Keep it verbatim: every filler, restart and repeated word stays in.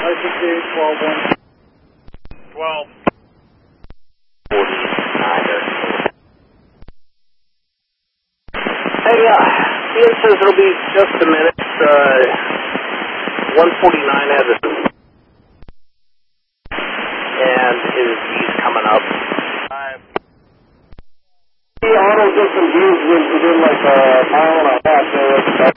Licensing twelve one. twelve. Hey, uh, Ian says it'll be just a minute. Uh, one forty-nine has a... And his G's coming up. Five. The auto just engaged within like a mile and a half there.